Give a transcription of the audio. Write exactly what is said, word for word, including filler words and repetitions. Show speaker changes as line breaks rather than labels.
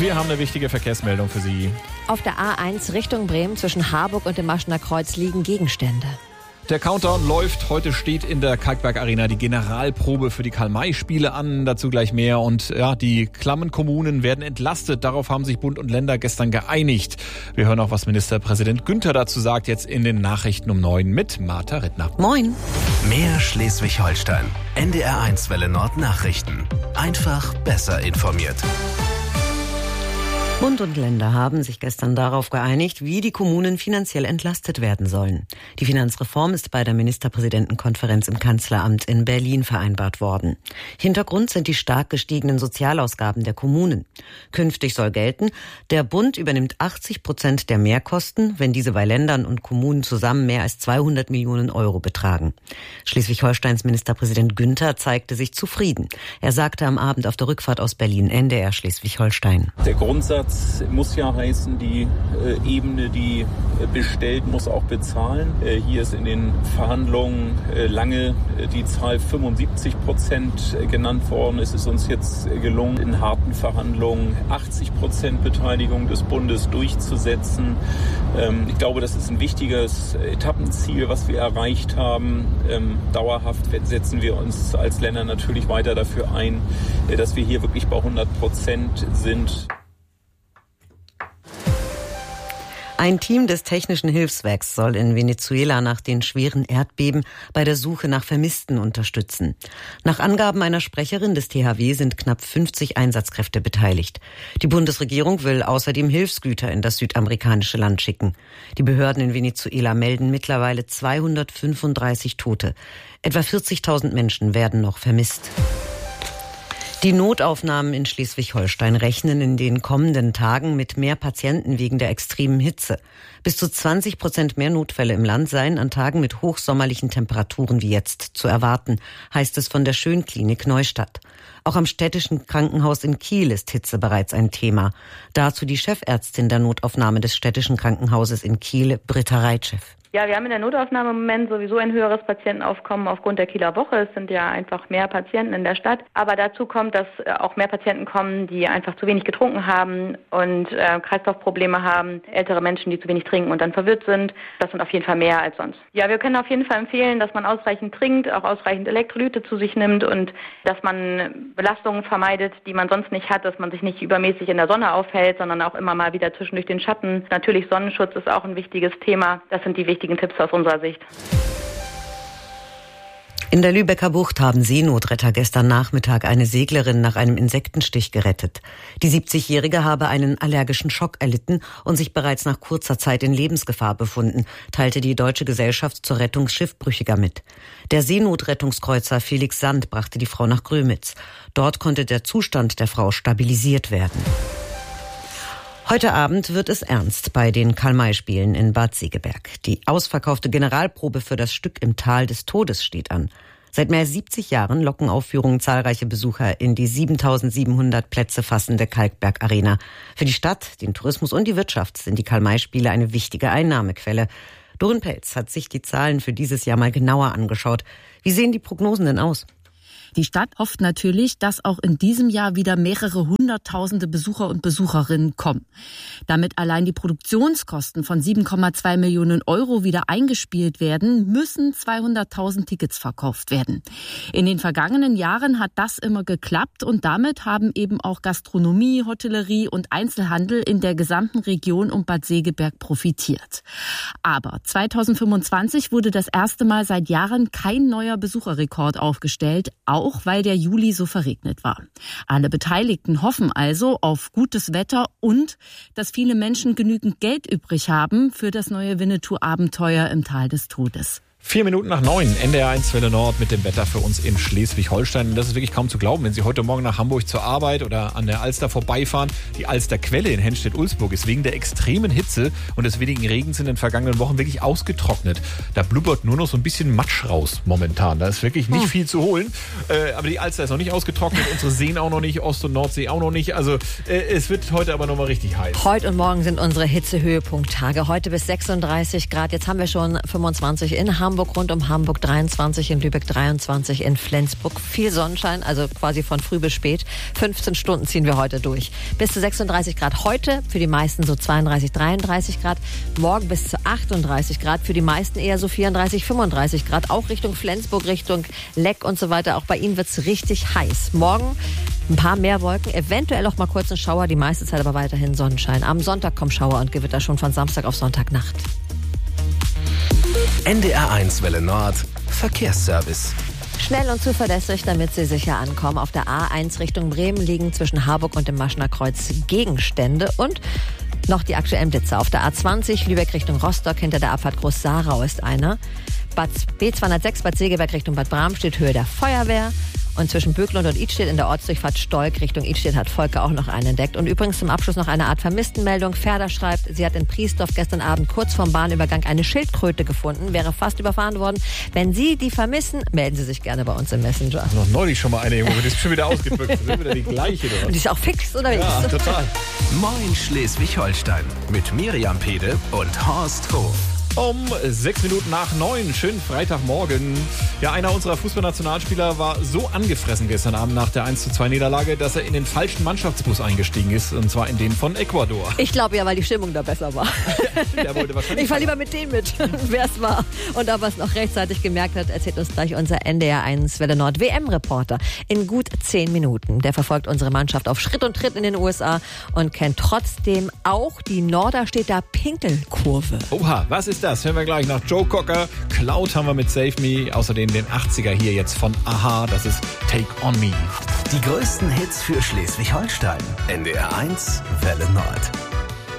Wir haben eine wichtige Verkehrsmeldung für Sie.
Auf der A eins Richtung Bremen zwischen Harburg und dem Maschener Kreuz liegen Gegenstände.
Der Countdown läuft. Heute steht in der Kalkberg Arena die Generalprobe für die Karl-May-Spiele an. Dazu gleich mehr. Und ja, die klammen Kommunen werden entlastet. Darauf haben sich Bund und Länder gestern geeinigt. Wir hören auch, was Ministerpräsident Günther dazu sagt, jetzt in den Nachrichten um neun mit Martha Rittner.
Moin.
Mehr Schleswig-Holstein. N D R eins Welle Nord Nachrichten. Einfach besser informiert.
Bund und Länder haben sich gestern darauf geeinigt, wie die Kommunen finanziell entlastet werden sollen. Die Finanzreform ist bei der Ministerpräsidentenkonferenz im Kanzleramt in Berlin vereinbart worden. Hintergrund sind die stark gestiegenen Sozialausgaben der Kommunen. Künftig soll gelten, der Bund übernimmt achtzig Prozent der Mehrkosten, wenn diese bei Ländern und Kommunen zusammen mehr als zweihundert Millionen Euro betragen. Schleswig-Holsteins Ministerpräsident Günther zeigte sich zufrieden. Er sagte am Abend auf der Rückfahrt aus Berlin, N D R Schleswig-Holstein.
Der Grundsatz muss ja heißen, die äh, Ebene, die äh, bestellt, muss auch bezahlen. Äh, hier ist in den Verhandlungen äh, lange äh, die Zahl fünfundsiebzig Prozent äh, genannt worden. Es ist uns jetzt äh, gelungen, in harten Verhandlungen achtzig Prozent Beteiligung des Bundes durchzusetzen. Ähm, ich glaube, das ist ein wichtiges Etappenziel, was wir erreicht haben. Ähm, dauerhaft setzen wir uns als Länder natürlich weiter dafür ein, äh, dass wir hier wirklich bei hundert Prozent sind.
Ein Team des Technischen Hilfswerks soll in Venezuela nach den schweren Erdbeben bei der Suche nach Vermissten unterstützen. Nach Angaben einer Sprecherin des T H W sind knapp fünfzig Einsatzkräfte beteiligt. Die Bundesregierung will außerdem Hilfsgüter in das südamerikanische Land schicken. Die Behörden in Venezuela melden mittlerweile zweihundertfünfunddreißig Tote. Etwa vierzigtausend Menschen werden noch vermisst. Die Notaufnahmen in Schleswig-Holstein rechnen in den kommenden Tagen mit mehr Patienten wegen der extremen Hitze. Bis zu zwanzig Prozent mehr Notfälle im Land seien an Tagen mit hochsommerlichen Temperaturen wie jetzt zu erwarten, heißt es von der Schönklinik Neustadt. Auch am städtischen Krankenhaus in Kiel ist Hitze bereits ein Thema. Dazu die Chefärztin der Notaufnahme des städtischen Krankenhauses in Kiel, Britta Reitschew.
Ja, wir haben in der Notaufnahme im Moment sowieso ein höheres Patientenaufkommen aufgrund der Kieler Woche. Es sind ja einfach mehr Patienten in der Stadt. Aber dazu kommt, dass auch mehr Patienten kommen, die einfach zu wenig getrunken haben und äh, Kreislaufprobleme haben, ältere Menschen, die zu wenig trinken und dann verwirrt sind. Das sind auf jeden Fall mehr als sonst. Ja, wir können auf jeden Fall empfehlen, dass man ausreichend trinkt, auch ausreichend Elektrolyte zu sich nimmt und dass man Belastungen vermeidet, die man sonst nicht hat, dass man sich nicht übermäßig in der Sonne aufhält, sondern auch immer mal wieder zwischendurch den Schatten. Natürlich Sonnenschutz ist auch ein wichtiges Thema. Das sind die wichtigen Tipps aus unserer Sicht.
In der Lübecker Bucht haben Seenotretter gestern Nachmittag eine Seglerin nach einem Insektenstich gerettet. Die siebzigjährige habe einen allergischen Schock erlitten und sich bereits nach kurzer Zeit in Lebensgefahr befunden, teilte die Deutsche Gesellschaft zur Rettung Schiffbrüchiger mit. Der Seenotrettungskreuzer Felix Sand brachte die Frau nach Grömitz. Dort konnte der Zustand der Frau stabilisiert werden. Heute Abend wird es ernst bei den Karl-May-Spielen in Bad Segeberg. Die ausverkaufte Generalprobe für das Stück im Tal des Todes steht an. Seit mehr als siebzig Jahren locken Aufführungen zahlreiche Besucher in die siebentausendsiebenhundert Plätze fassende Kalkberg Arena. Für die Stadt, den Tourismus und die Wirtschaft sind die Karl-May-Spiele eine wichtige Einnahmequelle. Dorin Pelz hat sich die Zahlen für dieses Jahr mal genauer angeschaut. Wie sehen die Prognosen denn aus?
Die Stadt hofft natürlich, dass auch in diesem Jahr wieder mehrere hunderttausende Besucher und Besucherinnen kommen. Damit allein die Produktionskosten von sieben Komma zwei Millionen Euro wieder eingespielt werden, müssen zweihunderttausend Tickets verkauft werden. In den vergangenen Jahren hat das immer geklappt und damit haben eben auch Gastronomie, Hotellerie und Einzelhandel in der gesamten Region um Bad Segeberg profitiert. Aber zweitausendfünfundzwanzig wurde das erste Mal seit Jahren kein neuer Besucherrekord aufgestellt, auch weil der Juli so verregnet war. Alle Beteiligten hoffen also auf gutes Wetter und dass viele Menschen genügend Geld übrig haben für das neue Winnetou-Abenteuer im Tal des Todes.
Vier Minuten nach neun, N D R eins Welle Nord mit dem Wetter für uns in Schleswig-Holstein. Das ist wirklich kaum zu glauben, wenn Sie heute Morgen nach Hamburg zur Arbeit oder an der Alster vorbeifahren. Die Alsterquelle in Henstedt-Ulzburg ist wegen der extremen Hitze und des wenigen Regens in den vergangenen Wochen wirklich ausgetrocknet. Da blubbert nur noch so ein bisschen Matsch raus momentan. Da ist wirklich nicht viel zu holen. Äh, aber die Alster ist noch nicht ausgetrocknet, unsere Seen auch noch nicht, Ost- und Nordsee auch noch nicht. Also äh, es wird heute aber nochmal richtig heiß.
Heute und morgen sind unsere Hitzehöhepunkttage. Heute bis sechsunddreißig Grad. Jetzt haben wir schon fünfundzwanzig in Hamburg. Hamburg, rund um Hamburg dreiundzwanzig, in Lübeck dreiundzwanzig, in Flensburg viel Sonnenschein, also quasi von früh bis spät. fünfzehn Stunden ziehen wir heute durch. Bis zu sechsunddreißig Grad heute, für die meisten so zweiunddreißig, dreiunddreißig Grad. Morgen bis zu achtunddreißig Grad, für die meisten eher so vierunddreißig, fünfunddreißig Grad. Auch Richtung Flensburg, Richtung Leck und so weiter. Auch bei Ihnen wird es richtig heiß. Morgen ein paar mehr Wolken, eventuell auch mal kurz ein Schauer, die meiste Zeit aber weiterhin Sonnenschein. Am Sonntag kommen Schauer und Gewitter schon von Samstag auf Sonntagnacht.
N D R eins Welle Nord Verkehrsservice.
Schnell und zuverlässig, damit Sie sicher ankommen. Auf der A eins Richtung Bremen liegen zwischen Harburg und dem Maschner Kreuz Gegenstände und noch die aktuellen Blitze. Auf der A zwanzig Lübeck Richtung Rostock hinter der Abfahrt Groß-Sarau ist einer. Bad B zweihundertsechs Bad Segeberg Richtung Bad Bramstedt Höhe der Feuerwehr. Und zwischen Böklund und Idstedt in der Ortsdurchfahrt Stolk Richtung Idstedt hat Volker auch noch einen entdeckt. Und übrigens zum Abschluss noch eine Art Vermisstenmeldung. Ferda schreibt, sie hat in Priesdorf gestern Abend kurz vorm Bahnübergang eine Schildkröte gefunden, wäre fast überfahren worden. Wenn Sie die vermissen, melden Sie sich gerne bei uns im Messenger.
Noch neulich schon mal eine irgendwo, die ist schon wieder ausgedrückt. Das ist wieder die gleiche.
Und die ist auch fix unterwegs.
Ja, total.
Moin Schleswig-Holstein mit Miriam Pede und Horst Hof.
Um sechs Minuten nach neun, schönen Freitagmorgen. Ja, einer unserer Fußballnationalspieler war so angefressen gestern Abend nach der eins zu zwei Niederlage, dass er in den falschen Mannschaftsbus eingestiegen ist, und zwar in den von Ecuador.
Ich glaube ja, weil die Stimmung da besser war.
Der wollte wahrscheinlich
ich fahre lieber mit denen mit, wer es war. Und ob er es noch rechtzeitig gemerkt hat, erzählt uns gleich unser N D R eins Welle Nord W M-Reporter in gut zehn Minuten. Der verfolgt unsere Mannschaft auf Schritt und Tritt in den U S A und kennt trotzdem auch die Norderstedter Pinkelkurve.
Oha, was ist das? Hören wir gleich nach Joe Cocker. Cloud haben wir mit Save Me. Außerdem den achtziger hier jetzt von Aha. Das ist Take On Me.
Die größten Hits für Schleswig-Holstein. N D R eins Welle Nord.